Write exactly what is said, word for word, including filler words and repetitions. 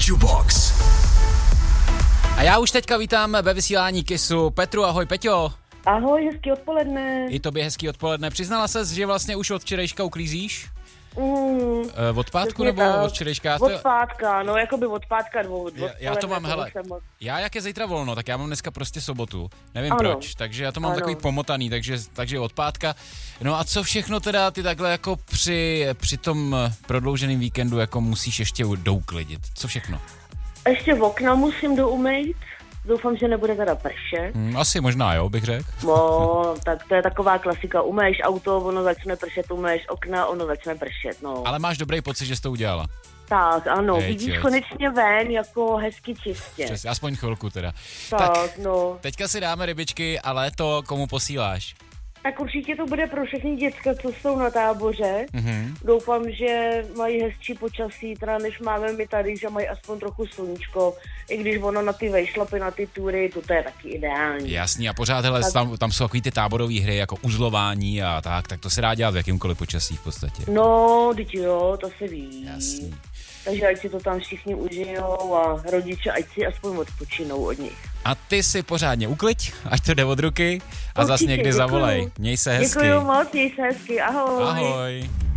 Jukebox. A já už teďka vítám ve vysílání Kissu Petru. Ahoj, Peťo. Ahoj, hezký odpoledne. I tobě hezký odpoledne. Přiznala ses, že vlastně už od včerejška uklízíš? Mm, e, od pátku nebo tak. od včerejška? Od pátka, no jakoby od pátka dvou. Já, já to mám, hele, já jak je zítra volno, tak já mám dneska prostě sobotu. Nevím ano. proč, takže já to mám ano. takový pomotaný, takže, takže od pátka. No a co všechno teda ty takhle jako při, při tom prodlouženém víkendu jako musíš ještě douklidit? Co všechno? Ještě v okna musím doumýt. Doufám, že nebude teda pršet. Hmm, asi možná, jo, bych řekl. No, tak to je taková klasika. Umeješ auto, ono začne pršet, umeješ okna, ono začne pršet, no. Ale máš dobrý pocit, že jsi to udělala. Tak, ano, Jeď, vidíš jeď. konečně ven, jako hezky čistě. Přesně, aspoň chvilku teda. Tak, tak, no. Teďka si dáme rybičky, ale to komu posíláš? Tak určitě to bude pro všechny děcka, co jsou na táboře. Mm-hmm. Doufám, že mají hezčí počasí, teda než máme my tady, že mají aspoň trochu sluníčko, i když ono na ty vejšlapy, na ty tury, to je taky ideální. Jasný, a pořád, hele, tak... tam, tam jsou takový ty táborové hry, jako uzlování a tak, tak to se dá dělat v jakýmkoliv počasí v podstatě. No, teď jo, to se ví. Jasný. Takže ať si to tam všichni užijou a rodiče ať si aspoň odpočinou od nich. A ty si pořádně ukliď, ať to jde od ruky a Určitě, zas někdy děkuju. zavolej. Měj se hezky. Děkuju moc, měj se hezky, ahoj. Ahoj.